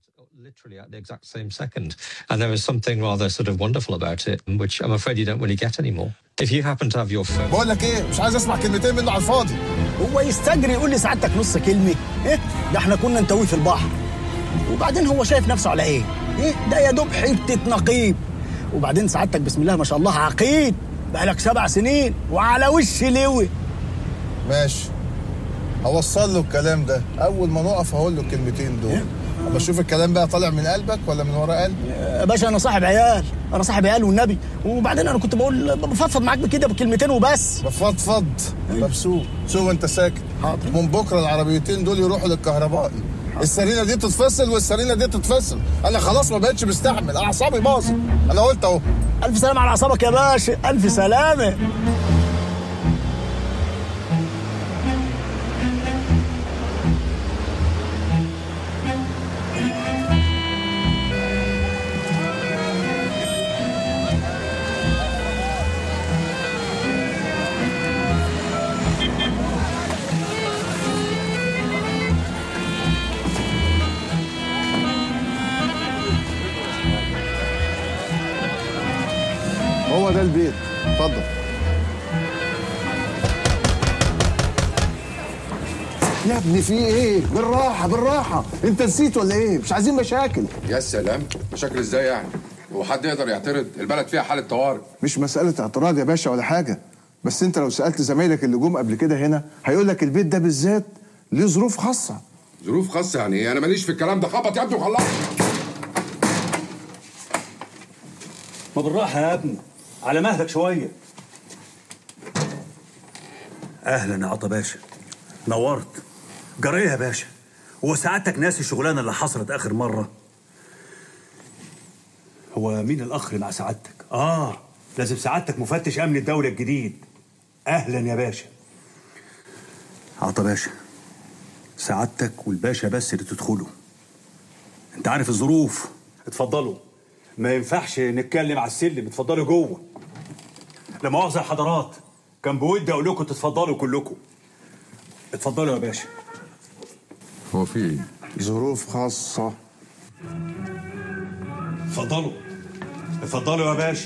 literally at the exact same second. And there is something rather sort of wonderful about it, which I'm afraid you don't really get anymore. If you happen to have your phone... بقول لك ايه، مش عايز اسمع كلمتين منه على الفاضي. هو يستجري يقول لي سعادتك نص كلمه؟ ايه ده احنا كنا نتويه في البحر. وبعدين هو شايف نفسه على ايه؟ ايه ده يا دوب حته نقيب. وبعدين سعادتك بسم الله ما شاء الله عقيد، بقالك 7 سنين وعلى وش لوي. ماشي، هوصل له الكلام ده. اول ما نقف هقول له الكلمتين دول. اما اشوف الكلام بقى طالع من قلبك ولا من ورا قلبي. يا باشا انا صاحب عيال، انا صاحب عيال والنبي. وبعدين انا كنت بقول بفضفض معاك بكده بكلمتين وبس. بفضفض مبسوط. سوق وانت ساكت. حاضر. من بكره العربيتين دول يروحوا للكهربائي. السرينه دي تتفصل والسرينه دي تتفصل. انا خلاص ما بقتش مستحمل، اعصابي باظت. انا قلت اهو. الف سلامه على اعصابك يا باشا، الف سلامه. هو ده البيت، اتفضل. يا ابني في ايه؟ بالراحة بالراحة، انت نسيت ولا ايه؟ مش عايزين مشاكل. يا سلام، مشاكل ازاي يعني؟ هو حد يقدر يعترض؟ البلد فيها حالة طوارئ. مش مسألة اعتراض يا باشا ولا حاجة، بس انت لو سألت زمايلك اللي جم قبل كده هنا هيقول لك البيت ده بالذات ليه ظروف خاصة. ظروف خاصة يعني ايه؟ انا ماليش في الكلام ده. خبط يا ابني وخلص. ما بالراحة يا ابني، على مهلك شوية. أهلا يا عطا باشا، نورت. جرى إيه يا باشا؟ هو سعادتك ناسي الشغلانة اللي حصلت آخر مرة؟ هو مين الأخ اللي مع سعادتك؟ لازم سعادتك مفتش أمن الدولة الجديد. أهلا يا باشا. عطا باشا، سعادتك والباشا بس اللي تدخلوا. أنت عارف الظروف. اتفضلوا. ما ينفعش نتكلم على السلم، اتفضلوا جوه. لا مؤاخذة يا حضرات، كان بودي اقول لكم تتفضلوا كلكم. اتفضلوا يا باشا. هو في ايه؟ ظروف خاصة. اتفضلوا اتفضلوا يا باشا،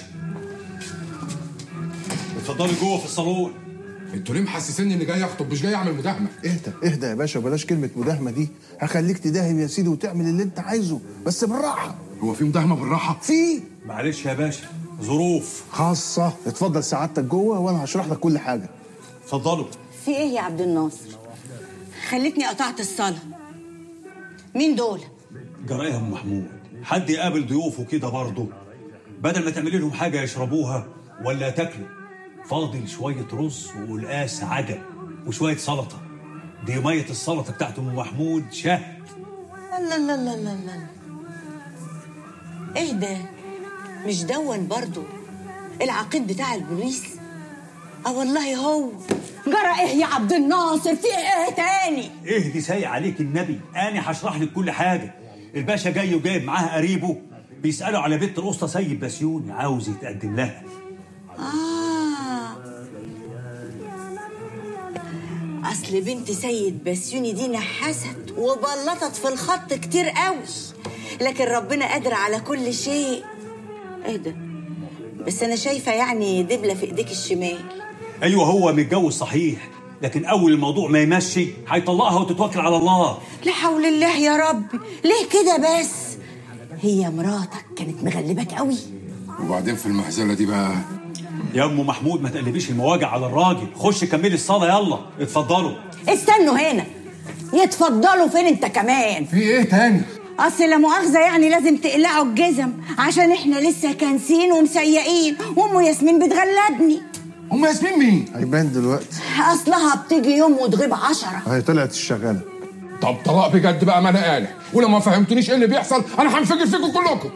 اتفضلوا جوه في الصالون. انتوا ليه محسسيني اني جاي اخطب مش جاي اعمل مداهمة؟ اهدى يا باشا، بلاش كلمة مداهمة دي، هخليك تداهم يا سيدي وتعمل اللي انت عايزه بس بالراحة. هو في مداهمة بالراحة؟ في. معلش يا باشا، ظروف خاصة. اتفضل سعادتك جوه وانا هشرح لك كل حاجة. اتفضلوا. في ايه يا عبد الناصر؟ خلتني قطعت الصلاة. مين دول؟ جرايه ام محمود، حد يقابل ضيوفه كده برضه؟ بدل ما تعملي لهم حاجة يشربوها ولا تاكلوا. فاضل شوية رز وقلقاس عجب وشوية سلطة. دي مية السلطة بتاعت ام محمود شهد. لا لا لا لا لا. ايه ده؟ مش دون برضو العقيد بتاع البوليس؟ والله هو. جرى ايه يا عبد الناصر؟ في ايه تاني؟ ايه دي سايق عليك النبي، انا هشرح لك كل حاجه. الباشا جاي وجايب معاه قريبه، بيسالوا على بنت الاسطى سيد بسيوني، عاوز يتقدم لها. اصل بنت سيد بسيوني دي نحست وبلطت في الخط كتير قوي، لكن ربنا قادر على كل شيء. ايه ده؟ بس انا شايفه يعني دبله في ايديك الشمال. ايوه هو متجوز صحيح، لكن اول الموضوع ما يمشي هيطلقها وتتوكل على الله. لا حول الله يا رب، ليه كده بس؟ هي مراتك كانت مغلبك قوي. وبعدين في المهزلة دي بقى يا ام محمود ما تقلبيش المواجع على الراجل. خش كملي الصلاه يلا. اتفضلوا. استنوا هنا. يتفضلوا فين انت كمان؟ في ايه تاني؟ اصل لا مؤاخذه يعني لازم تقلعوا الجزم عشان احنا لسه كانسين ومسيقين، وام ياسمين بتغلبني. ام ياسمين مين؟ هيبان دلوقتي. اصلها بتيجي يوم وتغيب 10. هي طلعت الشغالة. طب طلاق بجد بقى، ما انا قالع، ولو ما فهمتونيش ايه اللي بيحصل انا هنفجر فيكم كلكم.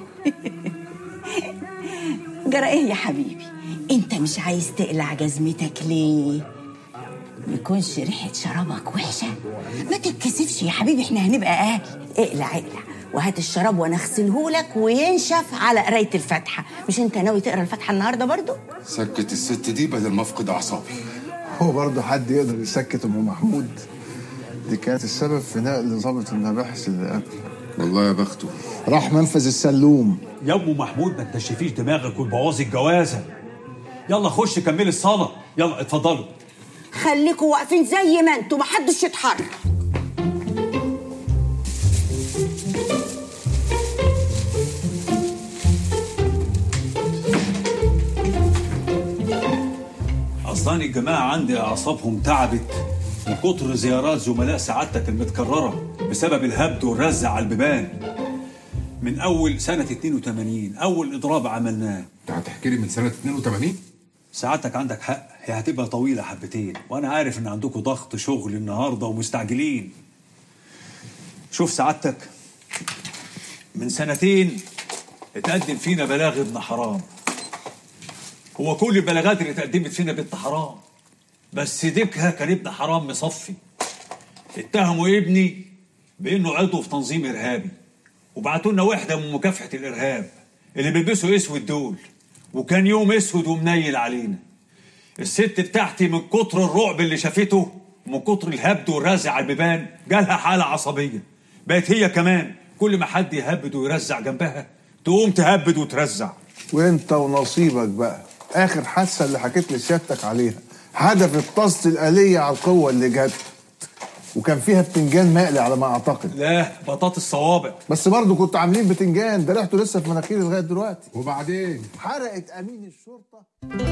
جرى ايه يا حبيبي؟ انت مش عايز تقلع جزمتك ليه؟ يكونش ريحه شرابك وحشه؟ ما تتكسفش يا حبيبي، احنا هنبقى اهل. اقلع وهات الشراب وانا اغسلهولك وينشف على قرايه الفاتحه. مش انت ناوي تقرا الفاتحه النهارده برضو؟ سكت الست دي بدل ما افقد اعصابي. هو برضه حد يقدر يسكت ام محمود؟ دي كانت السبب في نقل ضابط المباحث اللي قبل. والله يا بخته. راح منفذ السلوم. يا ابو محمود ما تنشفيش دماغك وتبوظي الجوازه. يلا خش كملي الصلاه، يلا اتفضلوا. خليكوا واقفين زي ما انتوا، محدش يتحرك. اصلا الجماعه عندي اعصابهم تعبت من كتر زيارات زملاء سعادتك المتكرره بسبب الهبد والرزع على البيبان من اول سنه 82. اول اضراب عملناه. انت هتحكي لي من سنه 82؟ سعادتك عندك حق، هي هتبقى طويله حبتين، وانا عارف ان عندكم ضغط شغل النهارده ومستعجلين. شوف سعادتك، من سنتين اتقدم فينا بلاغ ابن حرام. هو كل البلاغات اللي اتقدمت فينا بنت حرام، بس ديكها كان ابن حرام مصفي. اتهموا ابني بانه عضو في تنظيم ارهابي، وبعتوا لنا وحده من مكافحه الارهاب اللي بيلبسوا اسود دول، وكان يوم اسود ومنيل علينا. الست بتاعتي من كتر الرعب اللي شافته ومن كتر الهبد والرزع على البيبان جالها حاله عصبيه، بقت هي كمان كل ما حد يهبد ويرزع جنبها تقوم تهبد وترزع. وانت ونصيبك بقى. اخر حادثه اللي حكيت لسيادتك عليها هدفت طاسه الآلية على القوه اللي جت، وكان فيها بتنجان مقلي على ما اعتقد. لا، بطاطس صوابع. بس برضه كنتوا عاملين بتنجان، ده ريحته لسه في مناخيري لغايه دلوقتي. وبعدين حرقت امين الشرطه.